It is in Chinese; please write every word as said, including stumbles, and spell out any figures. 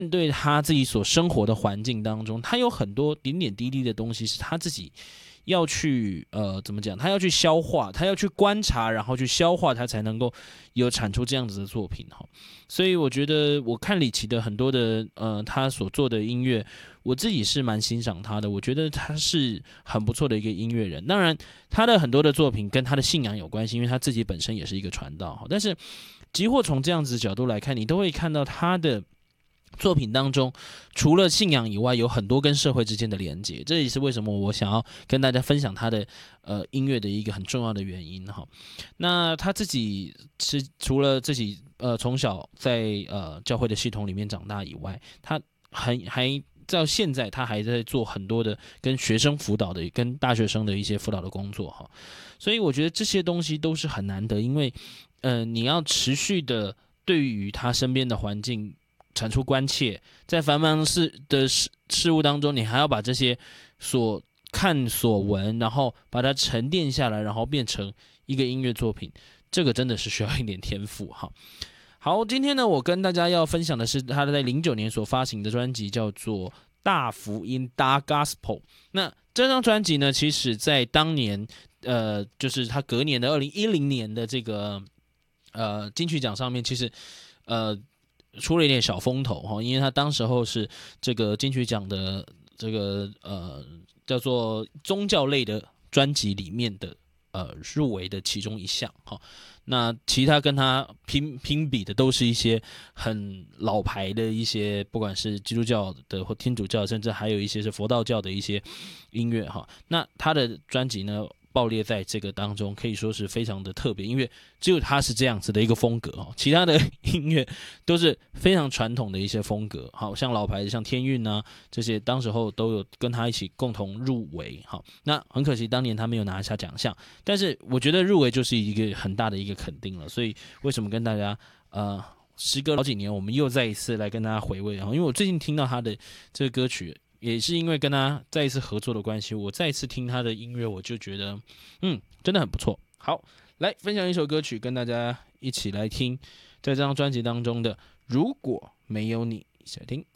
面对他自己所生活的环境当中，他有很多点点滴滴的东西是他自己要去呃怎么讲？他要去消化，他要去观察，然后去消化，他才能够有产出这样子的作品哈。所以我觉得我看李琦的很多的呃他所做的音乐，我自己是蛮欣赏他的。我觉得他是很不错的一个音乐人。当然，他的很多的作品跟他的信仰有关系，因为他自己本身也是一个传道哈。但是，即或从这样子的角度来看，你都会看到他的作品当中，除了信仰以外，有很多跟社会之间的连接，这也是为什么我想要跟大家分享他的呃音乐的一个很重要的原因哈。那他自己是除了自己呃从小在呃教会的系统里面长大以外，他还还到现在他还在做很多的跟学生辅导的、跟大学生的一些辅导的工作哈。所以我觉得这些东西都是很难得，因为呃你要持续的对于他身边的环境产出关切，在繁忙事的事事物当中，你还要把这些所看所闻，然后把它沉淀下来，然后变成一个音乐作品，这个真的是需要一点天赋哈。好，今天呢，我跟大家要分享的是他在零九年所发行的专辑，叫做《大福音》（大 Gospel）。那这张专辑呢，其实在当年，呃，就是他隔年的二零一零年的这个呃金曲奖上面，其实呃出了一点小风头哈，因为他当时候是这个金曲奖的这个呃叫做宗教类的专辑里面的呃入围的其中一项哈。那其他跟他拼拼比的都是一些很老牌的一些，不管是基督教的或天主教，甚至还有一些是佛道教的一些音乐哈。那他的专辑呢，爆裂在这个当中，可以说是非常的特别，因为只有他是这样子的一个风格哦，其他的音乐都是非常传统的一些风格，好像老牌的像天韵啊这些，当时候都有跟他一起共同入围，好，那很可惜当年他没有拿下奖项，但是我觉得入围就是一个很大的一个肯定了，所以为什么跟大家呃。时隔好几年，我们又再一次来跟大家回味啊！因为我最近听到他的这个歌曲，也是因为跟他再一次合作的关系，我再一次听他的音乐，我就觉得，嗯，真的很不错。好，来分享一首歌曲，跟大家一起来听，在这张专辑当中的《如果没有你》，一起来听。